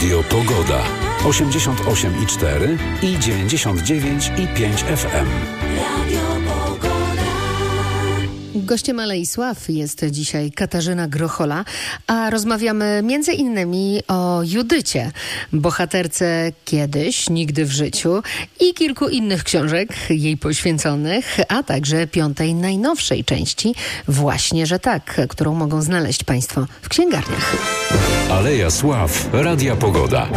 Radio Pogoda. 88,4 i 99,5 FM. Gościem Alei Sław jest dzisiaj Katarzyna Grochola, a rozmawiamy między innymi o Judycie, bohaterce Kiedyś, Nigdy w życiu i kilku innych książek jej poświęconych, a także 5. najnowszej części, Właśnie, że tak, którą mogą znaleźć Państwo w księgarniach. Aleja Sław, Radia Pogoda.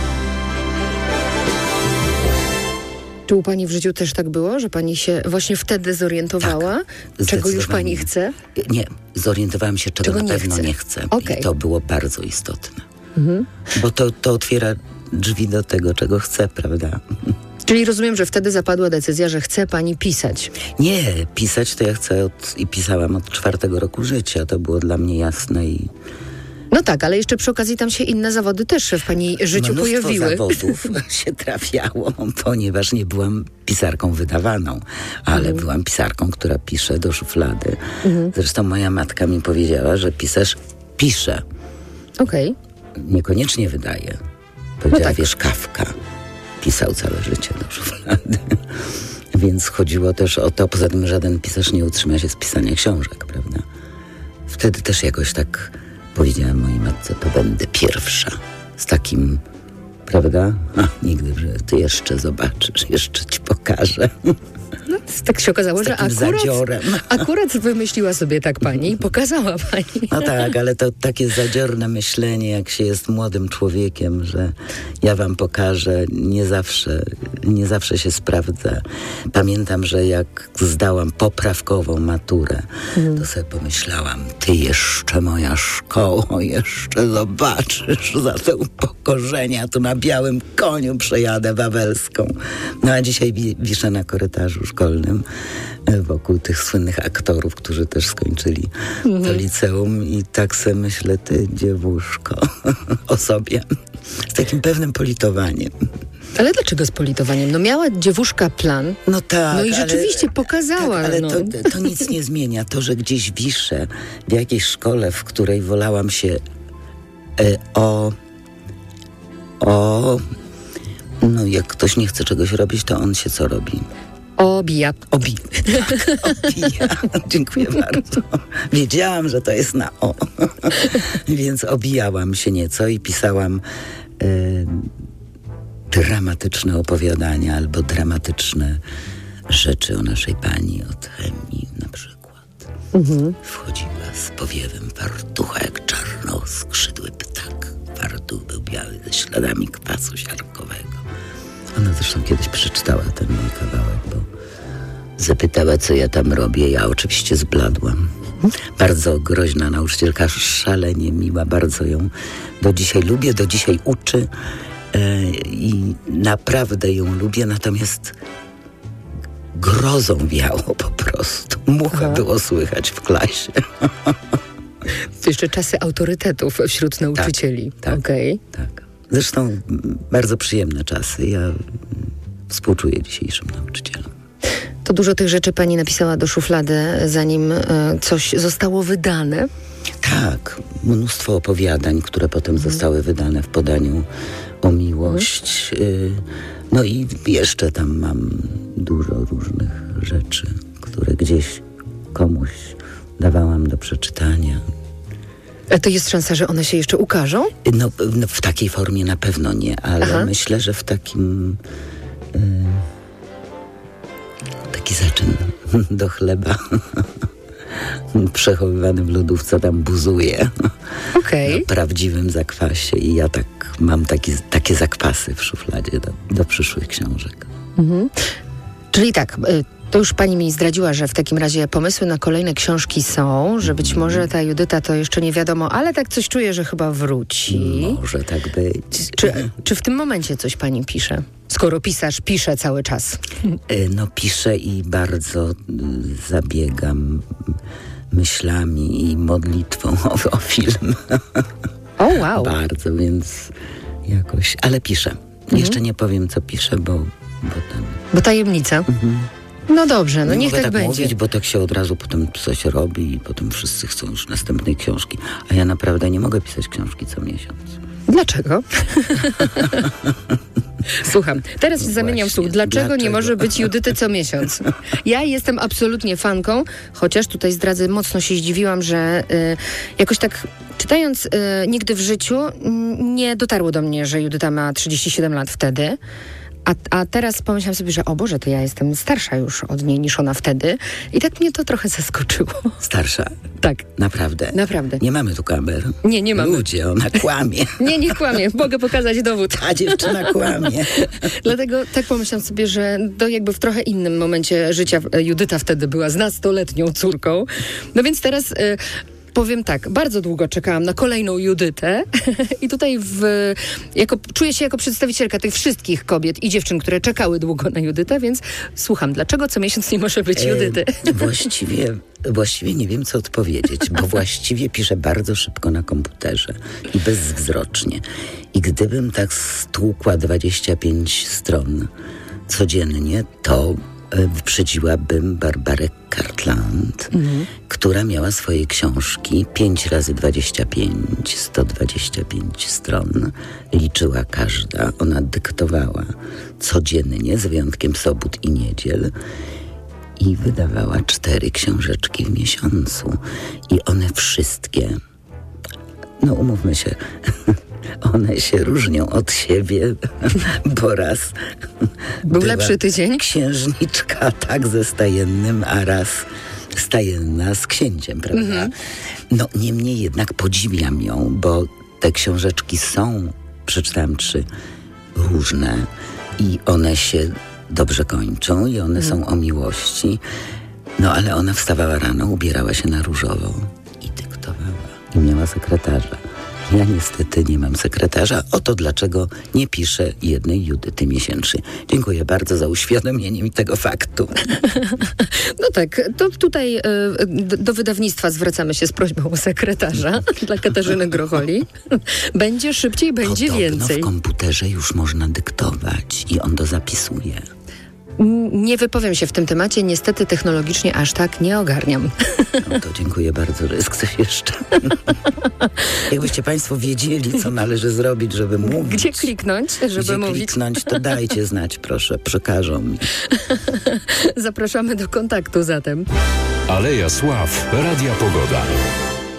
Czy u Pani w życiu też tak było, że Pani się właśnie wtedy zorientowała, tak, czego już Pani chce? Nie, zorientowałam się, czego na pewno nie chcę. Okay. I to było bardzo istotne. Bo to otwiera drzwi do tego, czego chcę, prawda? Czyli rozumiem, że wtedy zapadła decyzja, że chce Pani pisać. Nie, pisać to ja chcę i pisałam od 4. roku życia. To było dla mnie jasne i... No tak, ale jeszcze przy okazji tam się inne zawody też w Pani życiu pojawiły. Zawodów się trafiało, ponieważ nie byłam pisarką wydawaną, ale byłam pisarką, która pisze do szuflady. Zresztą moja matka mi powiedziała, że pisarz pisze. Okej. Niekoniecznie wydaje. Powiedziała, tak. Wiesz, Kafka pisał całe życie do szuflady. Więc chodziło też o to, poza tym żaden pisarz nie utrzyma się z pisania książek, prawda? Wtedy też jakoś tak powiedziałem mojej matce, to będę pierwsza. Z takim, prawda? Nigdy, że ty jeszcze zobaczysz, jeszcze ci pokażę. No, tak się okazało, że akurat wymyśliła sobie tak Pani i pokazała Pani. No tak, ale to takie zadziorne myślenie, jak się jest młodym człowiekiem, że ja wam pokażę, nie zawsze się sprawdza. Pamiętam, że jak zdałam poprawkową maturę, to sobie pomyślałam, ty jeszcze moja szkoło, jeszcze zobaczysz za te upokorzenia, tu na białym koniu przejadę wawelską. No a dzisiaj wiszę na korytarzu szkolnym wokół tych słynnych aktorów, którzy też skończyli to liceum i tak sobie myślę, ty dziewuszko, o sobie. Z takim pewnym politowaniem. Ale dlaczego z politowaniem? No miała dziewuszka plan. No tak. No i rzeczywiście pokazała. Tak, ale no. to nic nie zmienia. To, że gdzieś wiszę w jakiejś szkole, w której wolałam się no jak ktoś nie chce czegoś robić, to on się co robi? Obija. Obija. Dziękuję bardzo. Wiedziałam, że to jest na o. Więc obijałam się nieco i pisałam dramatyczne opowiadania albo dramatyczne rzeczy o naszej pani od chemii na przykład. Wchodziła z powiewem fartucha jak czarnoskrzydły ptak. Fartuch był biały ze śladami kwasu siarkowego. Ona zresztą kiedyś przeczytała ten mój kawałek, bo zapytała, co ja tam robię. Ja oczywiście zbladłam. Bardzo groźna nauczycielka, szalenie miła, bardzo ją do dzisiaj lubię, do dzisiaj uczy i naprawdę ją lubię, natomiast grozą wiało po prostu. Mucha było słychać w klasie. To jeszcze czasy autorytetów wśród nauczycieli. Tak, Okej. tak. Zresztą bardzo przyjemne czasy. Ja współczuję dzisiejszym nauczycielom. To dużo tych rzeczy Pani napisała do szuflady, zanim coś zostało wydane? Tak, mnóstwo opowiadań, które potem zostały wydane w podaniu o miłość. No i jeszcze tam mam dużo różnych rzeczy, które gdzieś komuś dawałam do przeczytania. A to jest szansa, że one się jeszcze ukażą? No w takiej formie na pewno nie, ale myślę, że w takim... taki zaczyn do chleba przechowywany w lodówce tam buzuje na prawdziwym zakwasie i ja tak mam takie zakwasy w szufladzie do przyszłych książek. Czyli tak, to już Pani mi zdradziła, że w takim razie pomysły na kolejne książki są, że być może ta Judyta to jeszcze nie wiadomo, ale tak coś czuję, że chyba wróci. Może tak być. Czy w tym momencie coś Pani pisze? Skoro pisarz pisze cały czas. No piszę i bardzo zabiegam myślami i modlitwą o film. O, wow. Bardzo, więc jakoś... Ale piszę. Jeszcze nie powiem, co piszę, bo tajemnica. No dobrze, no niech mogę tak będzie. Mówić, bo tak się od razu potem coś robi i potem wszyscy chcą już następnej książki. A ja naprawdę nie mogę pisać książki co miesiąc. Dlaczego? Słucham, teraz się zamieniam w słuch. Dlaczego nie może być Judyty co miesiąc? Ja jestem absolutnie fanką, chociaż tutaj zdradzę, mocno się zdziwiłam, że jakoś tak czytając Nigdy w życiu nie dotarło do mnie, że Judyta ma 37 lat wtedy. A teraz pomyślałam sobie, że o Boże, to ja jestem starsza już od niej niż ona wtedy. I tak mnie to trochę zaskoczyło. Starsza? Tak. Naprawdę? Naprawdę. Nie mamy tu kamer. Nie mamy. Ludzie, ona kłamie. Nie kłamie. Mogę pokazać dowód. Ta dziewczyna kłamie. Dlatego tak pomyślałam sobie, że to jakby w trochę innym momencie życia Judyta wtedy była z nastoletnią córką. No więc teraz... Powiem tak, bardzo długo czekałam na kolejną Judytę i tutaj czuję się jako przedstawicielka tych wszystkich kobiet i dziewczyn, które czekały długo na Judytę, więc słucham, dlaczego co miesiąc nie może być Judyty? Właściwie nie wiem, co odpowiedzieć, bo właściwie piszę bardzo szybko na komputerze i bezzwrocznie. I gdybym tak stłukła 25 stron codziennie, to wyprzedziłabym Barbarę Cartland, która miała swoje książki 5 razy 25, 125 stron. Liczyła każda, ona dyktowała codziennie, z wyjątkiem sobót i niedziel. I wydawała 4 książeczki w miesiącu. I one wszystkie, no umówmy się, one się różnią od siebie, bo raz był lepszy tydzień. Księżniczka tak ze stajennym, a raz stajenna z księciem, prawda? No niemniej jednak podziwiam ją, bo te książeczki są, przeczytałam 3 różne i one się dobrze kończą i one są o miłości. No ale ona wstawała rano, ubierała się na różowo i dyktowała. I miała sekretarza. Ja niestety nie mam sekretarza. Oto dlaczego nie piszę jednej Judyty miesięcznie. Dziękuję bardzo za uświadomienie mi tego faktu. No tak, to tutaj do wydawnictwa zwracamy się z prośbą o sekretarza dla Katarzyny Grocholi. Będzie szybciej, będzie więcej. W komputerze już można dyktować i on to zapisuje. Nie wypowiem się w tym temacie, niestety technologicznie aż tak nie ogarniam. No to dziękuję bardzo, że jest ktoś jeszcze. Jakbyście Państwo wiedzieli, co należy zrobić, żeby mówić. Gdzie kliknąć, żeby mówić? Gdzie kliknąć, to dajcie znać, proszę, przekażą mi. Zapraszamy do kontaktu zatem. Aleja Sław, Radia Pogoda.